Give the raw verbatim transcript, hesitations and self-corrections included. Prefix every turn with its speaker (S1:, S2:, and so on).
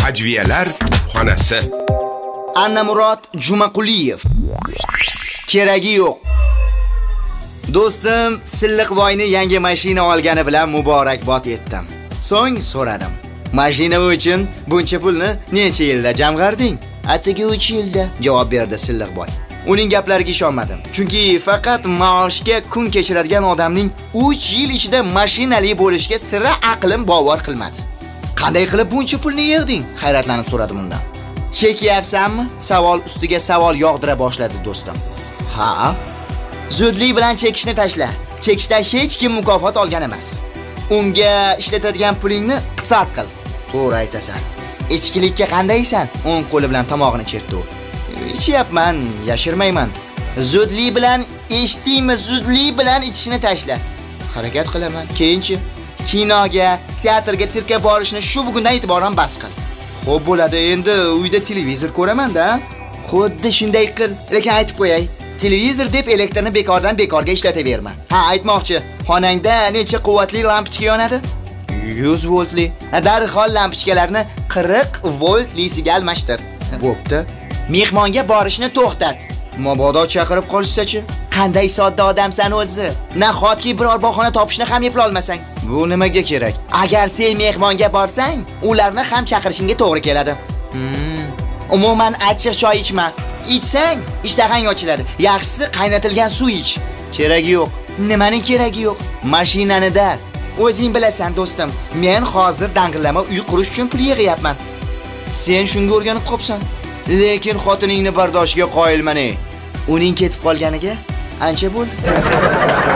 S1: Adviyalar xonasi.
S2: Annamurod Jumaquliyev. Keragi yo'q. Do'stim Silliqvoyni yangi mashina olgani bilan muborakbod etdim. So'ng so'radim. Mashina uchun buncha pulni necha yilda jamg'arding? Atigi uch yilda, javob berdi Silliqvoy. Uning gaplariga ishonmadim. Chunki faqat maoshga kun kechiradigan odamning uch yil ichida mashinali bo'lishiga sira aqlim bovar qilmadi. Qanday qilib buncha pulni yig'ding? Hayratlanib so'radim undan. Chekyapsanmi? Savol ustiga savol yog'dira boshladi do'stim. Ha? Zudlik bilan chekishni tashla. Chekishdan hech kim mukofot olgan emas. Unga ishlatadigan pulingni qisat qil. To'g'ri aytasan. Ichkilikka qandaysan? O'ng qo'li bilan tomog'ini chertdi u. Ichyapman, yashirmayman. Zudlik bilan eshitdingmi? Zudlik bilan ichishni tashla. Harakat qilaman. Keyinchi kinoga, teatrga, sirkka borishni shu bugundan e'tiboran bas qil. Xo'p bo'ladi, endi uyda televizor ko'raman-da. Xuddi shunday qil. Lekin aytib qo'yay. Televizor deb elektrni bekordan bekorga ishlataverma. Ha, aytmoqchi, xonangda necha quvvatli lampochka yonadi? yuz voltli. Darhol lampochkalarni qirq voltlisiga almashtir. Bo'pti. Mehmonga borishni to'xtat. Mabodo chaqirib qolishsa-chi? Qanday sodda odamsan o'zi? Nahotki biror bahona topishni ham eplay olmasang? Bu nimaga kerak? Agar sen mehmonga borsang, ularni ham chaqirishingga to'g'ri keladi. Hmm. Umuman achchiq choy ichma. Ichsang, ishtahang ochiladi. Yaxshisi qaynatilgan suv ich. Keragi yo'q. Nimaning keragi yo'q? Mashinanida. O'zing bilasan, do'stim. Men hozir dang'illama uy qurish uchun pul yig'yapman. Sen shunga o'rganib qopsan. Lekin xotiningni bardoshiga qoyilman-ey. Uning ketib qolganiga ancha bo'ldi.